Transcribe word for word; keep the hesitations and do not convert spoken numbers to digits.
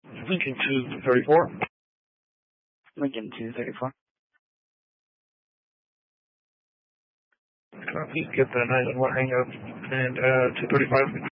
Lincoln two thirty-four. Lincoln two thirty-four. Copy. Get the nine one one hang up and uh, two thirty-five.